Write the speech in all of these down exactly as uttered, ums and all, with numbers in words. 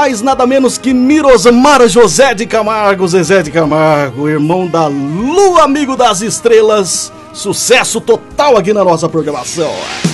mais, nada menos que Mirosmar José de Camargo, Zezé de Camargo, irmão da Lua, amigo das estrelas. Sucesso total aqui na nossa programação.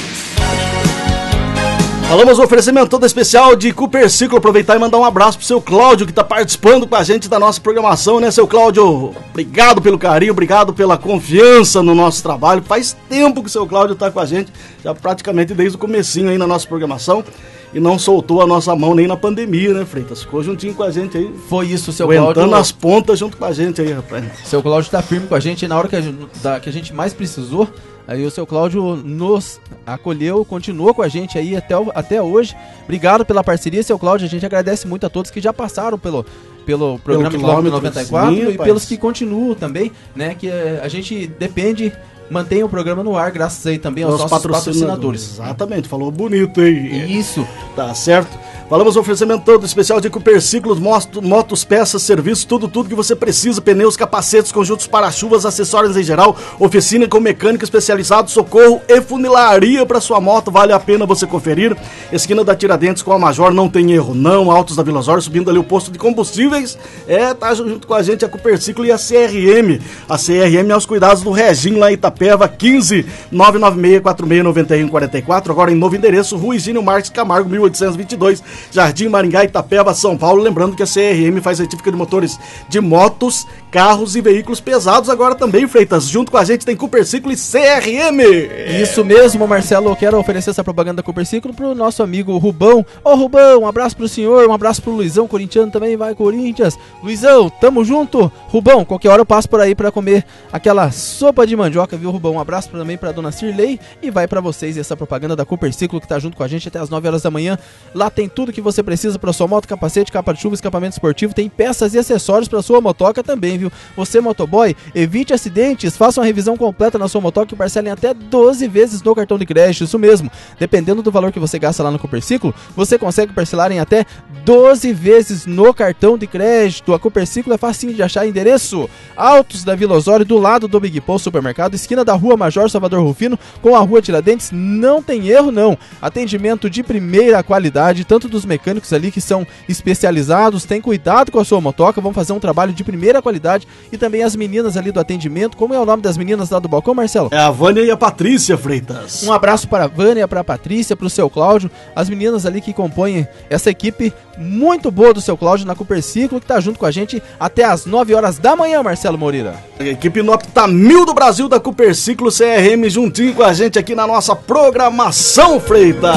Falamos no oferecimento todo especial de Coperciclo. Aproveitar e mandar um abraço pro seu Cláudio, que tá participando com a gente da nossa programação, né, seu Cláudio? Obrigado pelo carinho, obrigado pela confiança no nosso trabalho. Faz tempo que o seu Cláudio tá com a gente, já praticamente desde o comecinho aí na nossa programação. E não soltou a nossa mão nem na pandemia, né, Freitas? Ficou juntinho com a gente aí. Foi isso, seu Cláudio. Aguentando as pontas junto com a gente aí, rapaz. Seu Cláudio tá firme com a gente na hora que a gente, da, que a gente mais precisou. Aí o seu Cláudio nos acolheu, continuou com a gente aí até, até hoje. Obrigado pela parceria, seu Cláudio. A gente agradece muito a todos que já passaram pelo, pelo programa pelo Quilômetro noventa e quatro sim, e rapaz. Pelos que continuam também, né? Que a gente depende... Mantém o programa no ar, graças aí também aos Os nossos patrocinadores. patrocinadores. Exatamente, falou bonito aí. Isso. Tá certo. Falamos do oferecimento todo especial de Coperciclos, motos, motos, peças, serviços, tudo, tudo que você precisa. Pneus, capacetes, conjuntos para-chuvas, acessórios em geral. Oficina com mecânico especializado, socorro e funilaria para sua moto. Vale a pena você conferir. Esquina da Tiradentes com a Major, não tem erro não. Altos da Vila Osório, subindo ali o posto de combustíveis. É, tá junto com a gente a Coperciclo e a C R M. A C R M aos cuidados do Reginho lá em Itapeva, quinze, nove nove seis, quatro seis nove um, quatro quatro. Agora em novo endereço, Rua Higínio Marques Camargo, mil oitocentos e vinte e dois, Jardim Maringá, Itapeva, São Paulo. Lembrando que a C R M faz retífica de motores de motos, carros e veículos pesados. Agora também, Freitas, junto com a gente tem Coperciclo e C R M. Isso mesmo, Marcelo. Eu quero oferecer essa propaganda da Coperciclo pro nosso amigo Rubão. Ô Rubão, um abraço pro senhor, um abraço pro Luizão, corintiano também, vai Corinthians. Luizão, tamo junto. Rubão, qualquer hora eu passo por aí pra comer aquela sopa de mandioca, viu, Rubão? Um abraço também pra dona Cirlei e vai pra vocês essa propaganda da Coperciclo que tá junto com a gente até as nove horas da manhã. Lá tem tudo que você precisa pra sua moto, capacete, capa de chuva, escapamento esportivo, tem peças e acessórios pra sua motoca também, viu? Você, motoboy, evite acidentes, faça uma revisão completa na sua motoca e parcelem até doze vezes no cartão de crédito, isso mesmo. Dependendo do valor que você gasta lá no Coperciclo, você consegue parcelar em até doze vezes no cartão de crédito. A Coperciclo é facinho de achar. Endereço: Altos da Vila Osório, do lado do Big Post Supermercado, esquina da Rua Major Salvador Rufino com a Rua Tiradentes. Não tem erro não, atendimento de primeira qualidade, tanto dos mecânicos ali que são especializados, tem cuidado com a sua motoca, vão fazer um trabalho de primeira qualidade, e também as meninas ali do atendimento. Como é o nome das meninas lá do balcão, Marcelo? É a Vânia e a Patrícia Freitas. Um abraço para a Vânia, para a Patrícia, para o seu Cláudio, as meninas ali que compõem essa equipe muito boa do seu Cláudio na Coperciclo, que tá junto com a gente até as nove horas da manhã, Marcelo Moreira. A equipe nota mil do Brasil da Coperciclo C R M juntinho com a gente aqui na nossa programação, Freitas.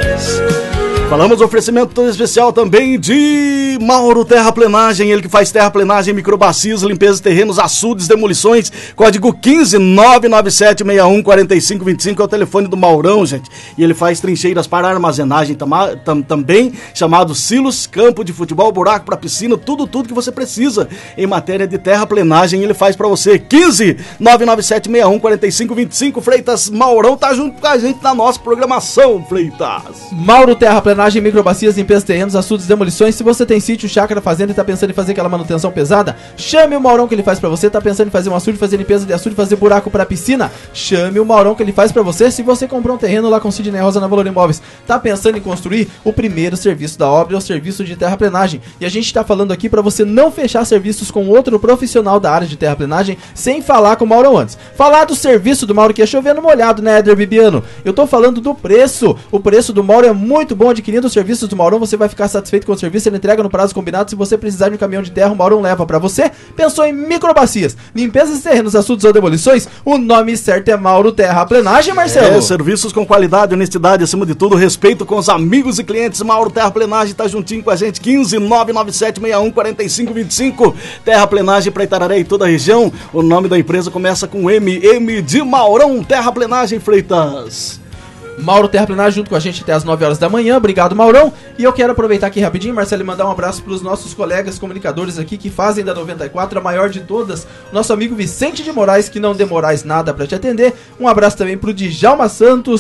Falamos do oferecimento todo especial também de Mauro Terraplenagem, ele que faz terraplenagem, microbacias, limpeza de terrenos, açudes, demolições. Código quinze, nove nove sete seis um, quatro cinco dois cinco é o telefone do Maurão, gente. E ele faz trincheiras para armazenagem tam, tam, também, chamado silos, campo de futebol, buraco para piscina, tudo, tudo que você precisa em matéria de terraplenagem, ele faz para você. quinze, nove nove sete seis um, quatro cinco dois cinco, Freitas. Maurão tá junto com a gente na nossa programação, Freitas. Mauro Terraplenagem, microbacias, limpeza de terrenos, açudes, demolições. Se você tem sítio, chácara, fazenda e tá pensando em fazer aquela manutenção pesada, chame o Maurão que ele faz pra você. Tá pensando em fazer um açude, fazer limpeza de açude, fazer buraco pra piscina, chame o Maurão que ele faz pra você. Se você comprou um terreno lá com Sidney Rosa na Valor Imóveis, tá pensando em construir, o primeiro serviço da obra é o serviço de terraplenagem. E a gente tá falando aqui pra você não fechar serviços com outro profissional da área de terraplenagem sem falar com o Maurão antes. Falar do serviço do Mauro, que é chovendo molhado, né, Éder Bibiano? Eu tô falando do preço. O preço do Mauro é muito bom. Adquirindo os serviços do Maurão, você vai ficar satisfeito com o serviço. Ele entrega no prazo combinado. Se você precisar de um caminhão de terra, o Maurão leva pra você. Pensou em microbacias, limpezas de terrenos, açudes ou demolições? O nome certo é Mauro Terraplenagem, Marcelo. É, serviços com qualidade, honestidade, acima de tudo, respeito com os amigos e clientes. Mauro Terraplenagem tá juntinho com a gente. quinze, nove nove sete seis um, quatro cinco dois cinco. Terraplenagem para Itararé e toda a região. O nome da empresa começa com M, M de Maurão Terraplenagem, Freitas. Mauro Terraplenagem junto com a gente até as nove horas da manhã. Obrigado, Maurão. E eu quero aproveitar aqui rapidinho, Marcelo, e mandar um abraço para os nossos colegas comunicadores aqui que fazem da noventa e quatro a maior de todas. Nosso amigo Vicente de Moraes, que não demorais nada para te atender. Um abraço também pro Djalma Santos, que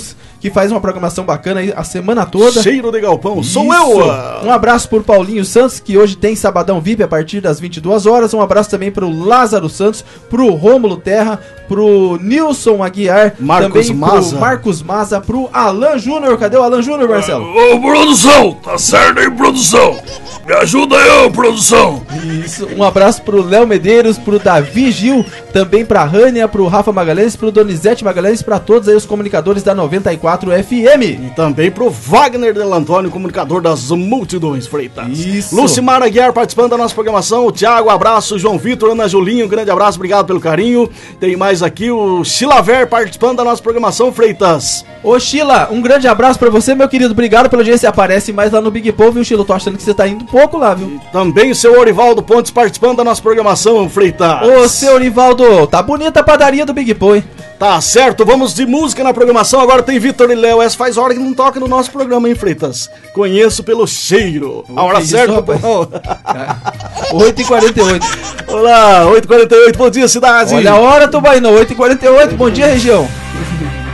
que faz uma programação bacana aí a semana toda. Cheiro de galpão, Isso. sou eu! Um abraço pro Paulinho Santos, que hoje tem Sabadão V I P a partir das vinte e duas horas. Um abraço também pro Lázaro Santos, pro Rômulo Terra, pro Nilson Aguiar, Marcos também Maza. pro Marcos Maza, pro Alan Júnior. Cadê o Alan Júnior, Marcelo? Ô, produção, tá certo aí, produção? Me ajuda aí, ô, produção. Isso, um abraço pro Léo Medeiros, pro Davi Gil, também pra Rânia, pro Rafa Magalhães, pro Donizete Magalhães, pra todos aí os comunicadores da noventa e quatro F M. E também pro Wagner Del Antônio, comunicador das multidões, Freitas. Isso. Lucimar Aguiar participando da nossa programação. O Thiago, abraço. João Vitor, Ana Julinho, grande abraço, obrigado pelo carinho. Tem mais aqui o Chilaver participando da nossa programação, Freitas. Ô Sheila, um grande abraço pra você, meu querido. Obrigado pela audiência. Aparece mais lá no Big Povo, viu, Sheila? Tô achando que você tá indo pouco lá, viu? Também o seu Orivaldo Pontes participando da nossa programação, Freitas. Ô, seu Orivaldo, tá bonita a padaria do Big Po, hein? Tá certo, vamos de música na programação. Agora tem Vitor e Léo. Essa faz hora que não toca no nosso programa, hein, Freitas? Conheço pelo cheiro. A hora isso, certa, rapaz? pô. oito e quarenta e oito. Olá, oito e quarenta e oito, bom dia, cidade. Olha a hora, Tubaína, oito e quarenta e oito. Bom dia, região.